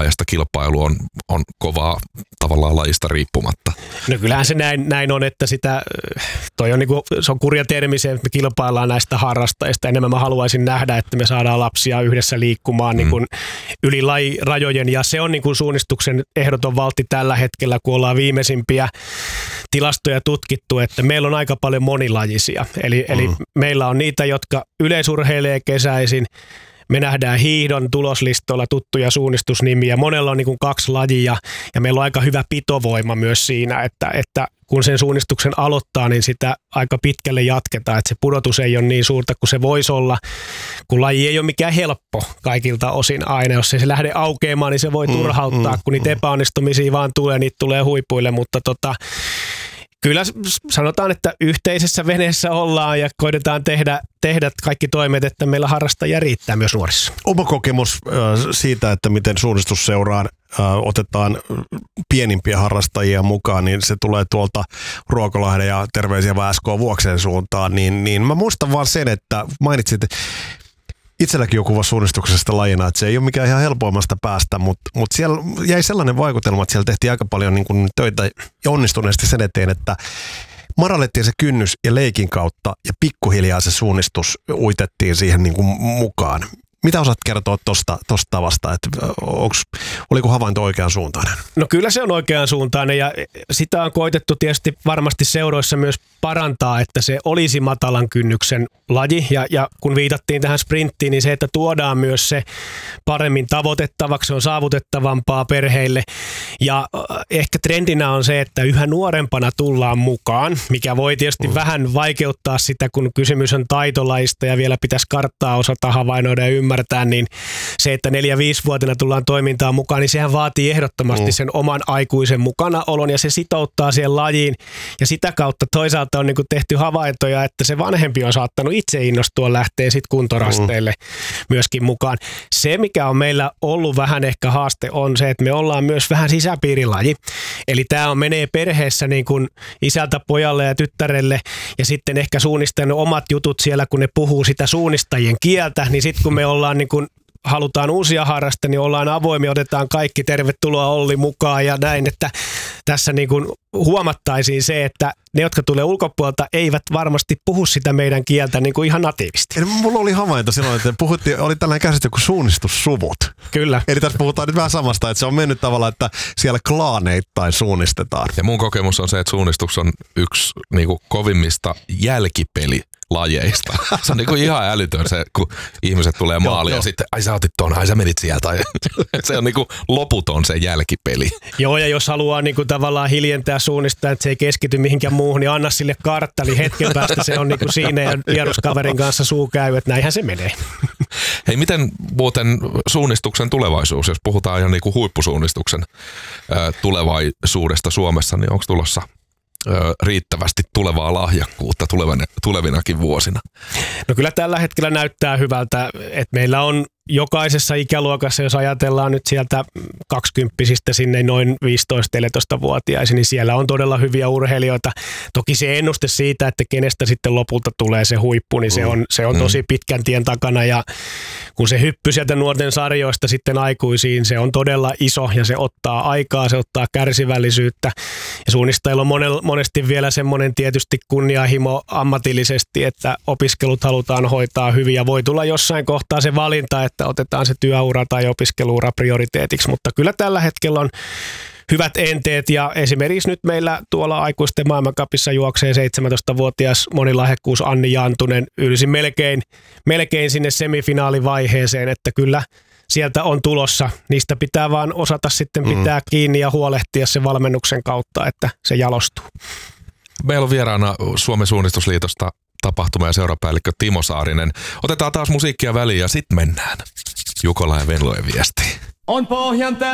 lajeista kilpailu on kovaa tavallaan lajista riippumatta. No kyllähän se näin on, että toi on niinku, se on kurja termi se, että me kilpaillaan näistä harrastajista. Enemmän mä haluaisin nähdä, että me saadaan lapsia yhdessä liikkumaan niinku yli lajirajojen, ja se on niinku suunnistuksen ehdoton valtti tällä hetkellä, kun ollaan viimeisimpiä tilastoja tutkittu, että meillä on aika paljon monilajisia. Eli meillä on niitä, jotka yleisurheilee kesäisin. Me nähdään hiihdon tuloslistoilla tuttuja suunnistusnimiä. Monella on niin kuin 2 lajia, ja meillä on aika hyvä pitovoima myös siinä, että kun sen suunnistuksen aloittaa, niin sitä aika pitkälle jatketaan. Että se pudotus ei ole niin suurta kuin se voisi olla, kun laji ei ole mikään helppo kaikilta osin aina. Jos ei se lähde aukeamaan, niin se voi turhauttaa, kun niitä epäonnistumisia vaan tulee, niitä tulee huipuille, mutta kyllä sanotaan, että yhteisessä veneessä ollaan ja koitetaan tehdä kaikki toimet, että meillä harrastajia riittää myös nuorissa. Oma kokemus siitä, että miten suunnistusseuraan otetaan pienimpiä harrastajia mukaan, niin se tulee tuolta Ruokolahden ja terveisiä SK Vuoksen suuntaan, niin mä muistan vaan sen, että mainitsit, itselläkin on kuva suunnistuksesta lajina, että se ei ole mikään ihan helpoimmasta päästä, mutta siellä jäi sellainen vaikutelma, että siellä tehtiin aika paljon niin kuin töitä ja onnistuneesti sen eteen, että madallettiin se kynnys ja leikin kautta ja pikkuhiljaa se suunnistus uitettiin siihen niin kuin mukaan. Mitä osaat kertoa tuosta tavasta, että oliko havainto oikean suuntainen? No kyllä se on oikean suuntainen, ja sitä on koitettu tietysti varmasti seuroissa myös parantaa, että se olisi matalan kynnyksen laji, ja kun viitattiin tähän sprinttiin, niin se, että tuodaan myös se paremmin tavoitettavaksi, se on saavutettavampaa perheille, ja ehkä trendinä on se, että yhä nuorempana tullaan mukaan, mikä voi tietysti vähän vaikeuttaa sitä, kun kysymys on taitolajista ja vielä pitäisi karttaa osata havainnoida ja ymmärtää, niin se, että 4-5-vuotiaana tullaan toimintaan mukaan, niin sehän vaatii ehdottomasti sen oman aikuisen mukanaolon, ja se sitouttaa siihen lajiin, ja sitä kautta toisaalta on niin kuin tehty havaintoja, että se vanhempi on saattanut itse innostua lähteä sitten kuntorasteille myöskin mukaan. Se, mikä on meillä ollut vähän ehkä haaste, on se, että me ollaan myös vähän sisäpiirilaji, eli tämä menee perheessä niin kuin isältä pojalle ja tyttärelle, ja sitten ehkä suunnistanut omat jutut siellä, kun ne puhuu sitä suunnistajien kieltä, niin sitten kun me ollaan niin kuin halutaan uusia harrastajia, niin ollaan avoimia, otetaan kaikki, tervetuloa Olli mukaan ja näin, että tässä niin kuin huomattaisiin se, että ne, jotka tulee ulkopuolelta, eivät varmasti puhu sitä meidän kieltä niin kuin ihan natiivisti. Eli mulla oli havainto silloin, että oli tällainen käsite kuin suunnistussuvut. Kyllä. Eli tässä puhutaan nyt vähän samasta, että se on mennyt tavallaan, että siellä klaaneittain suunnistetaan. Ja mun kokemus on se, että suunnistus on yksi niin kuin kovimmista jälkipelilajeista. Se on niin kuin ihan älytön se, kun ihmiset tulee maaliin ja sitten, ai sä otit ton, ai sä menit sieltä. Se on niin kuin loputon se jälkipeli. Joo, ja jos haluaa niin kuin tavallaan hiljentää suunnistaa, että se ei keskity mihinkään muuhun, niin anna sille kartta, niin hetken päästä se on niin kuin siinä ja vieruskaverin kanssa suu käy, että näinhän se menee. Hei, miten muuten suunnistuksen tulevaisuus, jos puhutaan ihan niin kuin huippusuunnistuksen tulevaisuudesta Suomessa, niin onko tulossa riittävästi tulevaa lahjakkuutta tulevinakin vuosina? No kyllä tällä hetkellä näyttää hyvältä, että meillä on jokaisessa ikäluokassa, jos ajatellaan nyt sieltä 20-sistä sinne noin 15-14-vuotiaisiin, niin siellä on todella hyviä urheilijoita. Toki se ennuste siitä, että kenestä sitten lopulta tulee se huippu, niin se on tosi pitkän tien takana, ja kun se hyppy sieltä nuorten sarjoista sitten aikuisiin, se on todella iso ja se ottaa aikaa, se ottaa kärsivällisyyttä. Ja suunnistajilla on monesti vielä semmoinen tietysti kunnianhimo ammatillisesti, että opiskelut halutaan hoitaa hyvin, ja voi tulla jossain kohtaa se valinta, että otetaan se työura tai opiskeluura prioriteetiksi, mutta kyllä tällä hetkellä on hyvät enteet, ja esimerkiksi nyt meillä tuolla aikuisten maailmancupissa juoksee 17-vuotias monilahjakkuus Anni Jantunen, ylsi melkein sinne semifinaalivaiheeseen, että kyllä sieltä on tulossa. Niistä pitää vaan osata sitten pitää kiinni ja huolehtia se valmennuksen kautta, että se jalostuu. Meillä on vieraana Suomen suunnistusliitosta tapahtuma- ja seurapäällikkö Timo Saarinen. Otetaan taas musiikkia väliin ja sitten mennään Jukola ja Venlojen viestiin. On pohjan